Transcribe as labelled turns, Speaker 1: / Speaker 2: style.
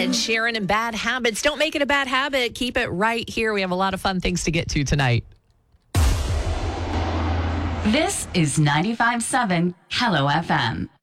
Speaker 1: Ed Sheeran and Bad Habits. Don't make it a bad habit. Keep it right here. We have a lot of fun things to get to tonight.
Speaker 2: This is 95.7 Hello FM.